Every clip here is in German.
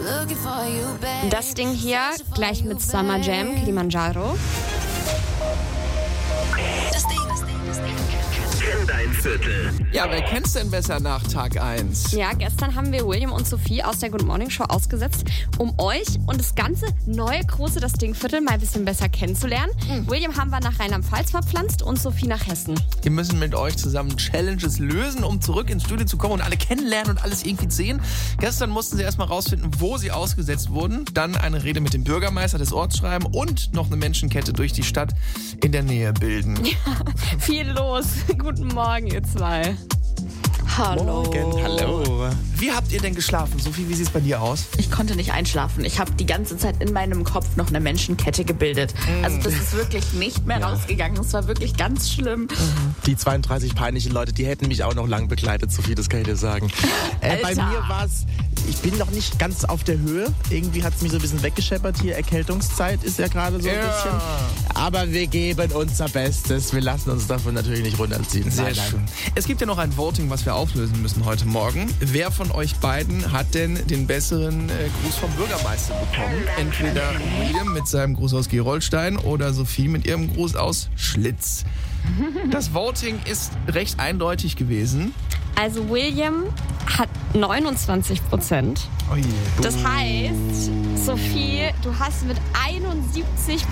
Das Ding hier gleich mit Summer Jam, Kilimanjaro. Kenn dein Viertel. Ja, wer kennt's denn besser nach Tag 1? Ja, gestern haben wir William und Sophie aus der Good Morning Show ausgesetzt, um euch und das ganze neue große Das Ding-Viertel mal ein bisschen besser kennenzulernen. William haben wir nach Rheinland-Pfalz verpflanzt und Sophie nach Hessen. Wir müssen mit euch zusammen Challenges lösen, um zurück ins Studio zu kommen und alle kennenlernen und alles irgendwie sehen. Gestern mussten sie erstmal rausfinden, wo sie ausgesetzt wurden. Dann eine Rede mit dem Bürgermeister des Orts schreiben und noch eine Menschenkette durch die Stadt in der Nähe bilden. Viel los. Guten Morgen, ihr zwei. Hallo. Morgen. Hallo. Wie habt ihr denn geschlafen? Sophie, wie sieht's bei dir aus? Ich konnte nicht einschlafen. Ich habe die ganze Zeit in meinem Kopf noch eine Menschenkette gebildet. Also das ist wirklich nicht mehr rausgegangen. Es war wirklich ganz schlimm. Die 32 peinlichen Leute, die hätten mich auch noch lang begleitet, Sophie, das kann ich dir sagen. Bei mir war es, ich bin noch nicht ganz auf der Höhe. Irgendwie hat es mich so ein bisschen weggescheppert hier. Erkältungszeit ist ja gerade so ein bisschen. Aber wir geben unser Bestes. Wir lassen uns davon natürlich nicht runterziehen. Sehr schön. Es gibt ja noch ein Voting, was wir auflösen müssen heute Morgen. Wer von euch beiden hat denn den besseren Gruß vom Bürgermeister bekommen? Entweder William mit seinem Gruß aus Gerolstein oder Sophie mit ihrem Gruß aus Schlitz. Das Voting ist recht eindeutig gewesen. Also William hat 29%. Oh je. Das heißt, Sophie, du hast mit 71%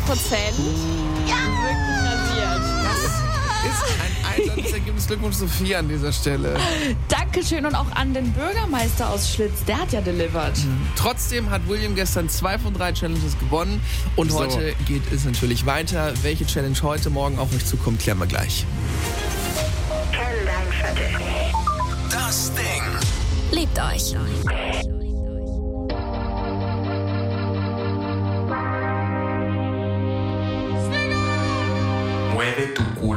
wirklich rasiert. Ist ein eindeutiges Ergebnis. Glückwunsch, Sophie, an dieser Stelle. Dankeschön und auch an den Bürgermeister aus Schlitz. Der hat ja delivered. Trotzdem hat William gestern 2 von 3 Challenges gewonnen. Und heute geht es natürlich weiter. Welche Challenge heute Morgen auf euch zukommt, klären wir gleich. Kenn dein Viertel. Das Ding. Liebt euch. Mueve tu culo.